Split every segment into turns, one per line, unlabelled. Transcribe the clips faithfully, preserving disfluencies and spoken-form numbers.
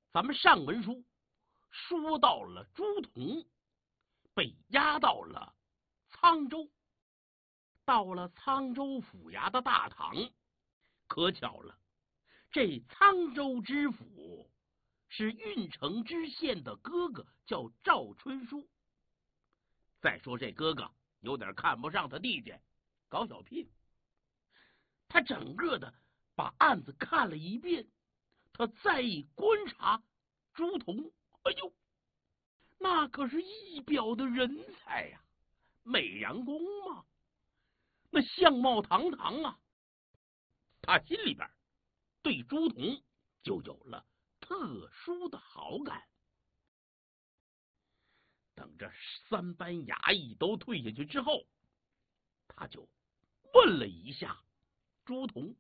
咱们上文书说到了朱仝被押到了沧州，到了沧州府衙的大堂，可巧了，这沧州知府是郓城知县的哥哥，叫赵春书。再说这哥哥有点看不上他弟弟，搞小屁，他整个的把案子看了一遍，他再一观察朱仝，哎呦，那可是一表的人才呀、啊，美髯公嘛，那相貌堂堂啊，他心里边对朱仝就有了特殊的好感。等着三班衙役都退下去之后，他就问了一下朱仝：“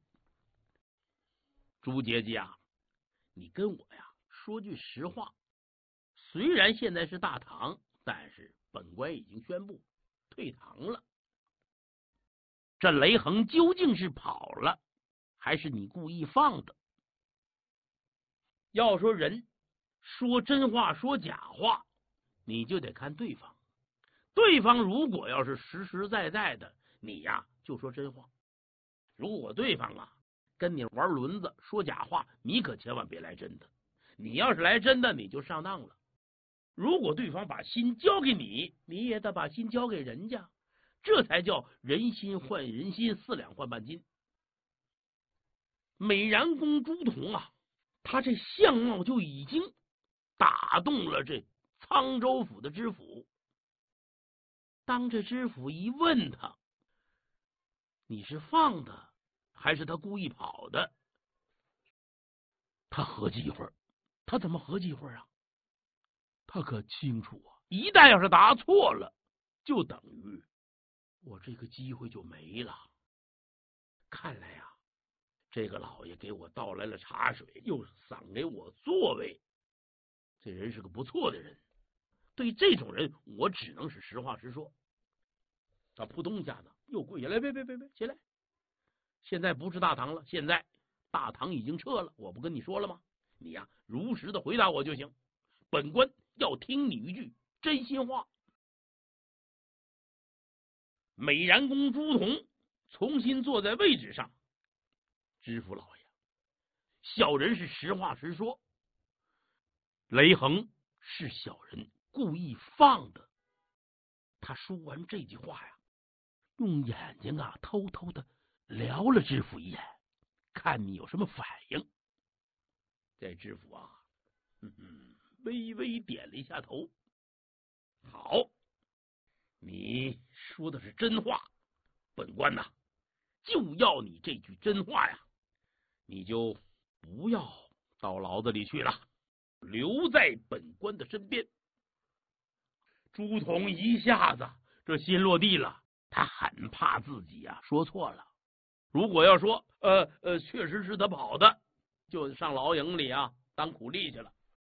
朱姐姐啊，你跟我呀说句实话，虽然现在是大堂，但是本官已经宣布退堂了。这雷横究竟是跑了，还是你故意放的？要说人说真话说假话，你就得看对方。对方如果要是实实在在的，你呀就说真话；如果对方啊跟你玩轮子说假话，你可千万别来真的。你要是来真的，你就上当了。如果对方把心交给你，你也得把心交给人家，这才叫人心换人心，四两换半斤。美髯公朱仝啊，他这相貌就已经打动了这沧州府的知府。当这知府一问他，你是放的还是他故意跑的，他合计一会儿。他怎么合计一会儿啊？他可清楚啊，一旦要是答错了，就等于我这个机会就没了。看来呀、啊，这个老爷给我倒来了茶水，又赏给我座位，这人是个不错的人。对这种人，我只能是实话实说。他扑通一下子又跪下来，别别别别，起来！现在不是大堂了，现在大堂已经撤了，我不跟你说了吗？你呀、啊，如实的回答我就行。本官要听你一句真心话。美髯公朱仝重新坐在位置上，知府老爷，小人是实话实说，雷横是小人故意放的。他说完这句话呀，用眼睛啊偷偷的撩了知府一眼，看你有什么反应。这知府啊，嗯嗯，微微点了一下头。好，你说的是真话，本官呐、啊，就要你这句真话呀，你就不要到牢子里去了，留在本官的身边。朱仝一下子这心落地了，他很怕自己啊说错了。如果要说呃呃确实是他跑的，就上牢营里啊当苦力去了。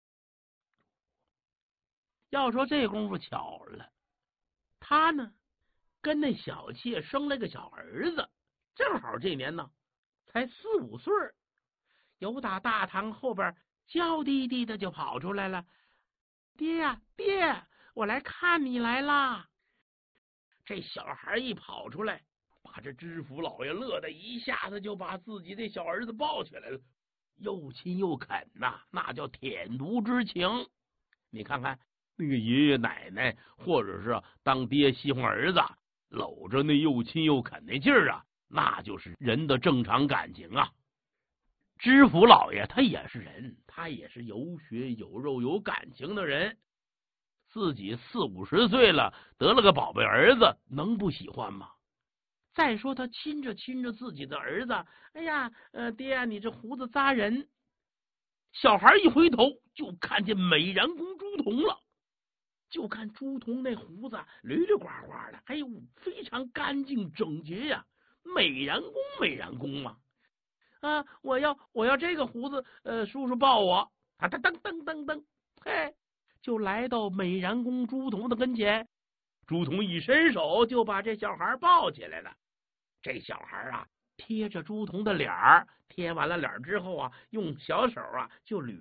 要说这功夫巧了，他呢跟那小妾生了个小儿子，正好这年呢才四五岁，由打大堂后边娇滴滴的就跑出来了：“爹呀、啊、爹，我来看你来啦！”这小孩一跑出来，把这知府老爷乐得一下子就把自己的小儿子抱起来了，又亲又啃呐、啊，那叫舔犊之情。你看看那个爷爷奶奶或者是当爹喜欢儿子，搂着那又亲又啃那劲儿啊，那就是人的正常感情啊。知府老爷他也是人，他也是有血有肉有感情的人，自己四五十岁了，得了个宝贝儿子，能不喜欢吗？再说他亲着亲着自己的儿子，哎呀，呃，爹啊，你这胡子扎人。小孩一回头就看见美髯公朱仝了，就看朱仝那胡子捋捋呱呱的，哎呦，非常干净整洁呀、啊。美髯公美髯公嘛，啊，我要我要这个胡子，呃，叔叔抱我，啊，噔噔噔噔噔，嘿，就来到美髯公朱仝的跟前。朱仝一伸手就把这小孩抱起来了。这小孩啊，贴着朱仝的脸儿，贴完了脸之后啊，用小手啊就捋